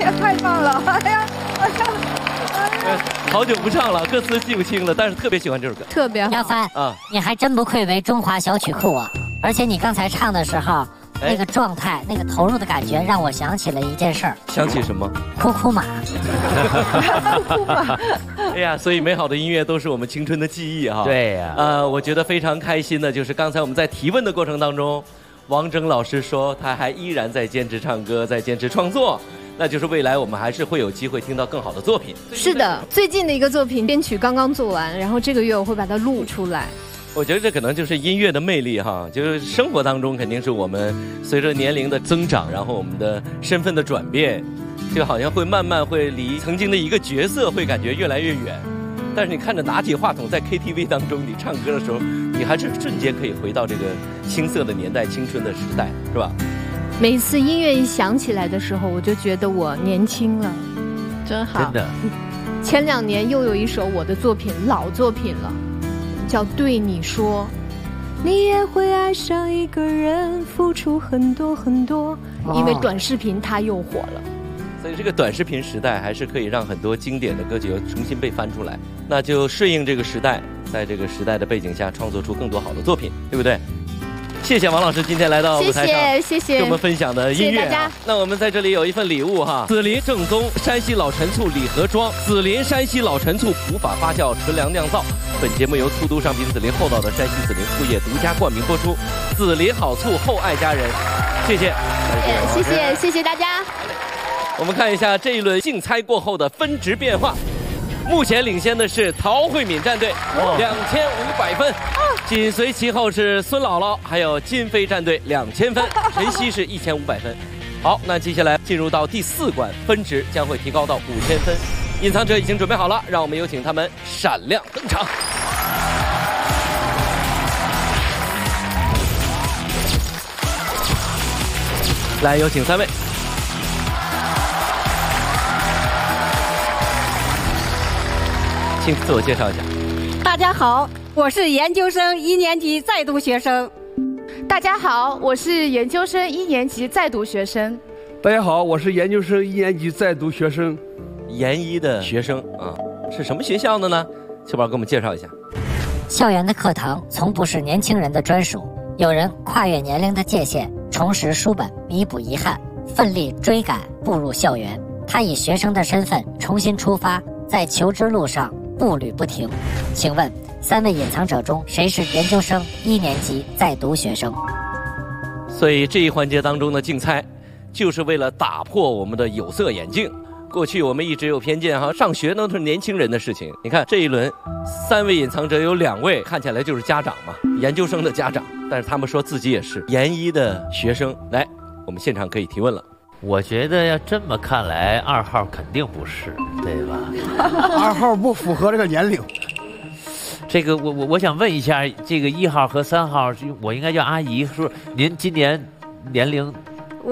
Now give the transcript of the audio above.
呀，太棒了！哎呀， 好久不唱了，歌词记不清了，但是特别喜欢这首歌。 特别好。 杨帆啊，你还真不愧为中华小曲库啊！而且你刚才唱的时候，那个状态、那个投入的感觉，让我想起了一件事儿。 想起什么？ 哭哭马。 哭马。 哎呀，所以美好的音乐都是我们青春的记忆哈。 对呀。 我觉得非常开心的就是刚才我们在提问的过程当中，王铮老师说他还依然在坚持唱歌，在坚持创作。那就是未来我们还是会有机会听到更好的作品。 是的，最近的一个作品编曲刚刚做完，然后这个月我会把它录出来。 我觉得这可能就是音乐的魅力哈，就是生活当中肯定是我们随着年龄的增长，然后我们的身份的转变，就好像会慢慢会离曾经的一个角色会感觉越来越远。但是你看着拿起话筒在 KTV 当中你唱歌的时候，你还是瞬间可以回到这个青涩的年代、青春的时代，是吧？ 每次音乐一响起来的时候，我就觉得我年轻了，真好。 真的。 前2年又有一首我的作品，老作品了，叫《对你说》。你也会爱上一个人，付出很多很多，因为短视频它又火了。 所以这个短视频时代还是可以让很多经典的歌曲又重新被翻出来，那就顺应这个时代，在这个时代的背景下创作出更多好的作品，对不对？谢谢王老师今天来到舞台上， 谢谢跟我们分享的音乐。 谢谢大家。 那我们在这里有一份礼物哈，紫林正宗山西老陈醋礼盒装，紫林山西老陈醋古法发酵纯粮酿造。本节目由醋都商品紫林厚道的山西紫林醋业独家冠名播出。紫林好醋，厚爱家人。谢谢， 谢谢大家。 我们看一下这一轮竞猜过后的分值变化。目前领先的是陶慧敏战队，2500分，紧随其后是孙姥姥，还有金飞战队2000分，陈曦是1500分。好，那接下来进入到第4关，分值将会提高到5000分。隐藏者已经准备好了，让我们有请他们闪亮登场。来，有请3位。请自我介绍一下。 大家好，我是研究生1年级在读学生。 大家好，我是研究生1年级在读学生。 大家好，我是研究生1年级在读学生。 研一的学生啊，是什么学校的呢？秋宝给我们介绍一下。 校园的课堂从不是年轻人的专属，有人跨越年龄的界限，重拾书本，弥补遗憾，奋力追赶，步入校园。他以学生的身份重新出发，在求知路上步履不停。请问3位隐藏者中谁是研究生1年级在读学生？ 所以这一环节当中的竞猜，就是为了打破我们的有色眼镜。过去我们一直有偏见哈，上学都是年轻人的事情。你看这一轮，3位隐藏者有2位看起来就是家长嘛，研究生的家长，但是他们说自己也是研一的学生。来，我们现场可以提问了。 我觉得要这么看来，2号肯定不是，对吧 ？2号不符合这个年龄。 这个我想问一下，这个1号和3号，我应该叫阿姨，说您今年年龄